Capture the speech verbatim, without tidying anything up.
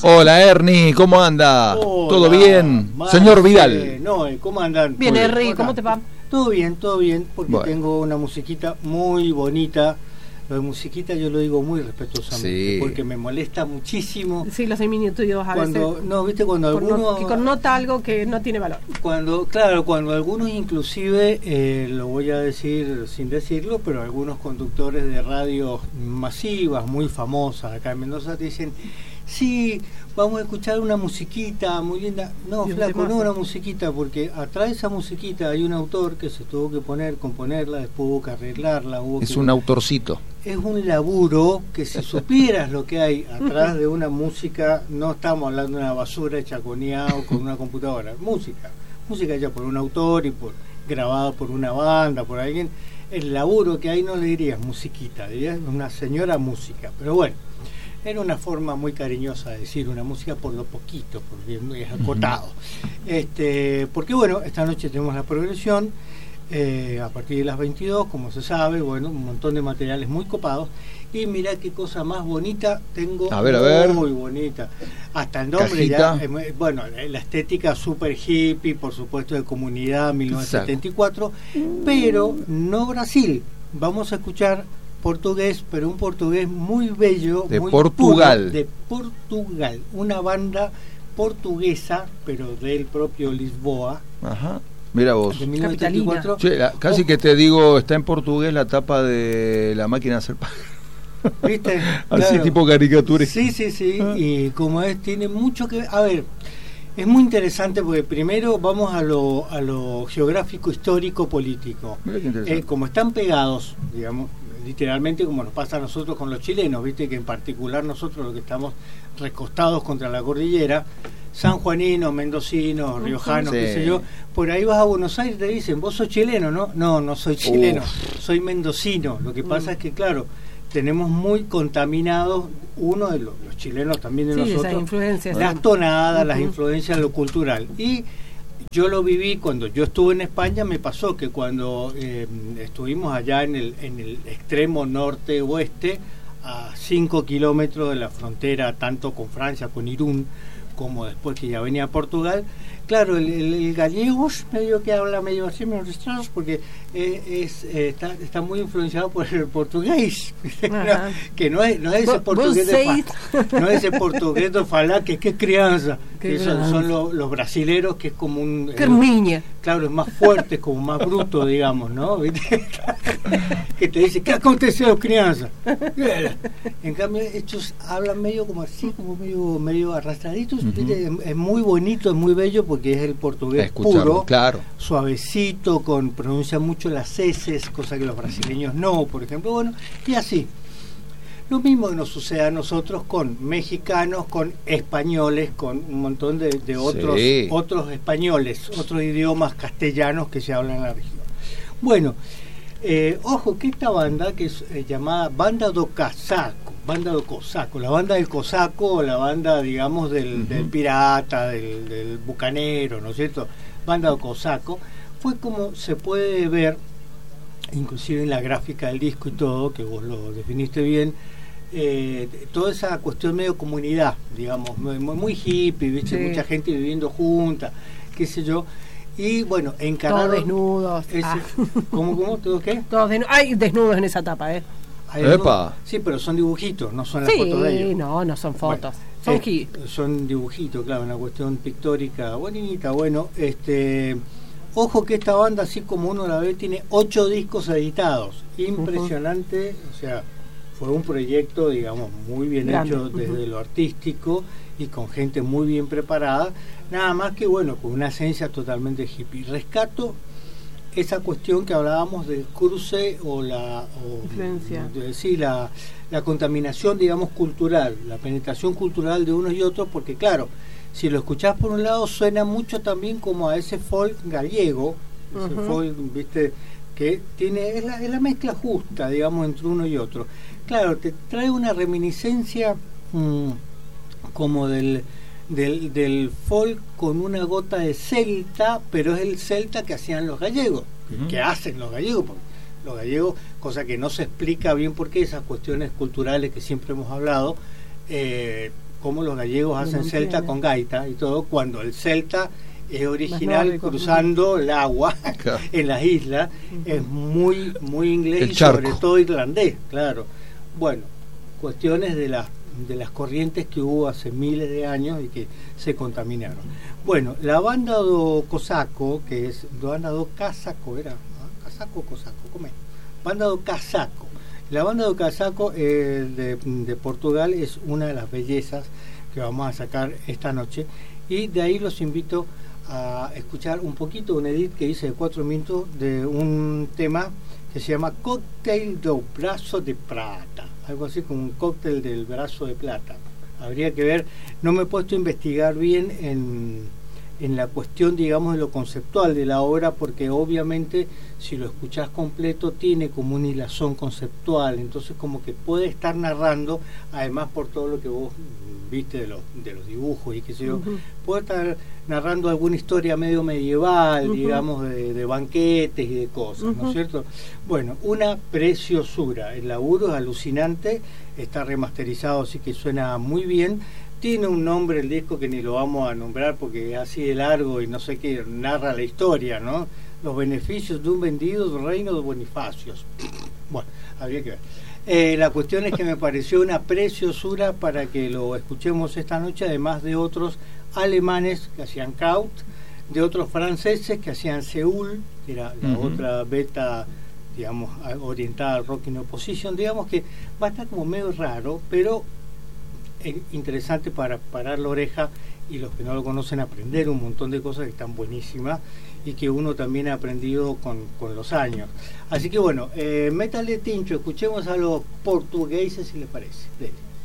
Hola Ernie, ¿cómo anda? Hola, ¿Todo bien? Marce, Señor Vidal. No, ¿cómo andan? Bien, Ernie, ¿cómo te va? Todo bien, todo bien, porque bueno. tengo una musiquita muy bonita. Lo de musiquita yo lo digo muy respetuosamente, sí. porque me molesta muchísimo. Sí, los diminutidos a cuando, veces. No, viste, cuando algunos... Que connota algo que no tiene valor. Cuando, claro, cuando algunos inclusive, eh, lo voy a decir sin decirlo, pero algunos conductores de radios masivas, muy famosas acá en Mendoza, te dicen, sí, vamos a escuchar una musiquita muy linda. No, flaco, no una musiquita, porque atrás de esa musiquita hay un autor que se tuvo que poner, componerla, después hubo que arreglarla. Hubo es que... un autorcito. Es un laburo que si supieras lo que hay atrás de una música, no estamos hablando de una basura hecha con I A o con una computadora, música, música hecha por un autor y por grabada por una banda, por alguien. El laburo que hay no le dirías musiquita, dirías una señora música, pero bueno, era una forma muy cariñosa de decir una música por lo poquito, porque es acotado. Uh-huh. Este, porque bueno, esta noche tenemos la progresión. Eh, a partir de las veintidós, como se sabe, bueno, un montón de materiales muy copados. Y mirá qué cosa más bonita tengo. A ver, a ver. Muy bonita. Hasta el nombre Cajita. ya. Eh, bueno, la estética super hippie, por supuesto, de Comunidad mil novecientos setenta y cuatro. Exacto. Pero no Brasil. Vamos a escuchar portugués, pero un portugués muy bello. De muy Portugal. Puro, de Portugal. Una banda portuguesa, pero del propio Lisboa. Ajá. Mira vos. De mil novecientos setenta y cuatro. Che, la, casi oh. que te digo, está en portugués la tapa de La Máquina de Hacer Pájaros. ¿Viste? Así Claro. tipo caricatura. Sí, sí, sí. Y como es, tiene mucho que ver. A ver, es muy interesante porque primero vamos a lo, a lo geográfico, histórico, político. Eh, como están pegados, digamos, literalmente como nos pasa a nosotros con los chilenos, viste que en particular nosotros los que estamos recostados contra la cordillera, sanjuaninos, mendocinos, riojanos, sí. qué sé yo, por ahí vas a Buenos Aires y te dicen, vos sos chileno, ¿no? No, no soy chileno, Uf. soy mendocino. Lo que pasa mm. es que, claro, tenemos muy contaminados, uno de los, los chilenos también de sí, nosotros, esas influencias, las sí. tonadas, uh-huh. las influencias, lo cultural. Y yo lo viví cuando yo estuve en España, me pasó que cuando eh, estuvimos allá en el, en el extremo norte-oeste, a cinco kilómetros de la frontera, tanto con Francia, con Irún, como después que ya venía a Portugal, claro, el, el, el gallego medio que habla medio así, medio extraño, porque eh, es, eh, está, está muy influenciado por el portugués, que no es, no es ese portugués de fa, no es ese portugués de falar que es crianza, que son, son los, los brasileros, que es como un eh, claro, es más fuerte, como más bruto, digamos, ¿no? Que te dice, ¿qué aconteció, crianza? En cambio, estos hablan medio como así, como medio, medio arrastraditos. Uh-huh. Es, es muy bonito, es muy bello porque es el portugués puro, claro. suavecito, con pronuncia mucho las eses, cosa que los brasileños no, por ejemplo. Bueno, y así. Lo mismo que nos sucede a nosotros con mexicanos, con españoles, con un montón de, de otros, sí. otros españoles, otros idiomas castellanos que se hablan en la región. Bueno, eh, ojo que esta banda, que es eh, llamada Banda do Casaco, Banda do Cosaco, la banda del cosaco o la banda, digamos, del, uh-huh. del pirata, del, del bucanero, ¿no es cierto? Banda do Cosaco, fue como se puede ver, inclusive en la gráfica del disco y todo, que vos lo definiste bien, eh, toda esa cuestión medio comunidad, digamos, muy, muy hippie, ¿viste? Sí. Mucha gente viviendo junta, qué sé yo. Y bueno, encarnaron... Todos desnudos. Ese, ah. ¿Cómo, cómo? ¿Todo qué? Todos desnudos. Hay desnudos en esa tapa, ¿eh? Epa. Sí, pero son dibujitos, no son las sí, fotos de ellos. no, no son fotos. Bueno, son, eh, son dibujitos, claro, una cuestión pictórica bonita. Bueno, este... Ojo que esta banda, así como uno la ve, tiene ocho discos editados. Impresionante, uh-huh. o sea, fue un proyecto, digamos, muy bien Grande. hecho desde uh-huh. lo artístico y con gente muy bien preparada. Nada más que, bueno, con una esencia totalmente hippie. Rescato esa cuestión que hablábamos del cruce o la... O, Influencia. De, sí, la, la contaminación, digamos, cultural, la penetración cultural de unos y otros, porque, claro, si lo escuchás por un lado suena mucho también como a ese folk gallego, ese uh-huh. folk, viste, que tiene es la, es la mezcla justa, digamos, entre uno y otro. Claro, te trae una reminiscencia mmm, como del, del del folk con una gota de celta, pero es el celta que hacían los gallegos, uh-huh. que hacen los gallegos, porque los gallegos, cosa que no se explica bien por qué, esas cuestiones culturales que siempre hemos hablado, eh, cómo los gallegos hacen no celta entiendo. con gaita y todo, cuando el celta es original nórdico. cruzando el agua Claro. en las islas, Ujú. es muy muy inglés El y charco. sobre todo irlandés, claro. Bueno, cuestiones de las de las corrientes que hubo hace miles de años y que se contaminaron. Bueno, la banda do Cosaco, que es banda do Casaco, era ¿ah? Casaco o Cosaco, ¿cómo es? Banda do Casaco. La banda do Casaco eh, de, de Portugal es una de las bellezas que vamos a sacar esta noche, y de ahí los invito a escuchar un poquito un edit que hice de cuatro minutos de un tema que se llama Cóctel do Brazo de Plata, algo así como un cóctel del brazo de plata. Habría que ver, no me he puesto a investigar bien en, en la cuestión, digamos, de lo conceptual de la obra, porque obviamente si lo escuchás completo tiene como un hilazón conceptual, entonces como que puede estar narrando, además por todo lo que vos viste de los, de los dibujos y qué sé yo, Ujú. puede estar narrando alguna historia medio medieval, Ujú. digamos, de, de banquetes y de cosas, ¿no Ujú. es cierto? Bueno, una preciosura, el laburo es alucinante, está remasterizado, así que suena muy bien. Tiene un nombre el disco que ni lo vamos a nombrar porque es así de largo y no sé qué, narra la historia, ¿no? Los beneficios de un vendido del reino de Bonifacios. Bueno, habría que ver. Eh, la cuestión es que me pareció una preciosura para que lo escuchemos esta noche, además de otros alemanes que hacían Kraut, de otros franceses que hacían Seúl, que era la Uh-huh. otra beta, digamos, orientada al rock in opposition, digamos que va a estar como medio raro, pero es interesante para parar la oreja y los que no lo conocen aprender un montón de cosas que están buenísimas y que uno también ha aprendido con, con los años. Así que bueno, eh, métale tincho, escuchemos a los portugueses si les parece. Dele.